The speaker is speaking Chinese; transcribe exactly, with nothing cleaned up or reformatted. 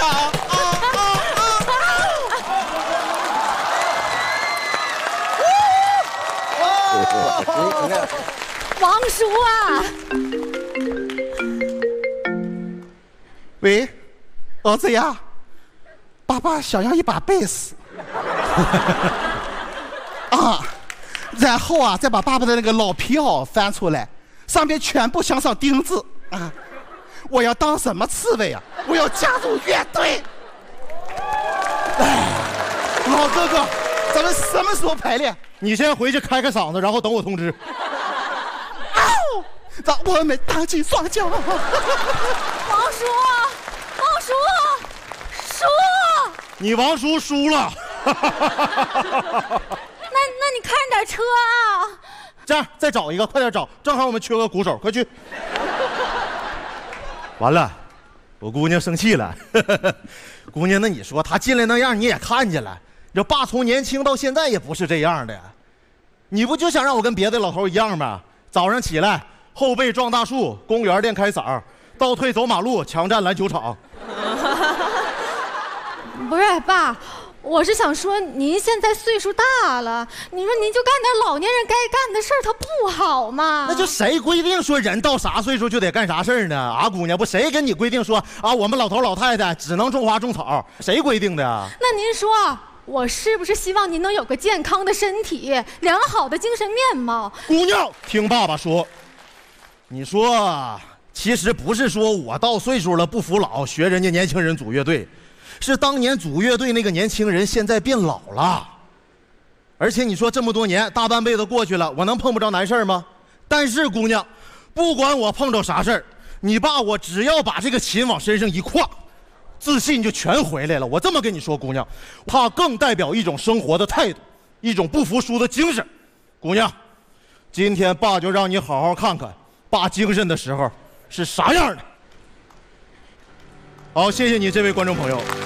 呀！啊啊啊！王叔啊！ 喂，儿子呀，爸爸想要一把贝斯。啊，然后啊，再把爸爸的那个老皮袄翻出来，上面全部镶上钉子啊！我要当什么刺猬啊？我要加入乐队。哎，老哥哥，咱们什么时候排练？ 你先回去开开嗓子，然后等我通知。 哦，让我们荡起双脚。 王叔，王叔，叔， 你王叔输了。 那那你看点车啊！ 这样，再找一个，快点找，正好我们缺个鼓手，快去。完了，我姑娘生气了。姑娘，那你说她进来那样你也看见了，这爸从年轻到现在也不是这样的。你不就想让我跟别的老头一样吗？早上起来后背撞大树，公园练开嗓，倒退走马路，强占篮球场。 不是爸，我是想说您现在岁数大了，你说您就干点老年人该干的事儿，它不好吗？ 那就谁规定说人到啥岁数就得干啥事儿呢？啊，姑娘，不谁跟你规定说啊，我们老头老太太只能种花种草，谁规定的？ 那您说，我是不是希望您能有个健康的身体，良好的精神面貌？ 姑娘，听爸爸说，你说其实不是说我到岁数了不服老，学人家年轻人组乐队。是当年组乐队那个年轻人现在变老了，而且你说这么多年大半辈子过去了，我能碰不着难事吗？但是姑娘，不管我碰着啥事儿，你爸我只要把这个琴往身上一挎，自信就全回来了。我这么跟你说，姑娘，它更代表一种生活的态度，一种不服输的精神。姑娘，今天爸就让你好好看看爸精神的时候是啥样的。好，谢谢你这位观众朋友。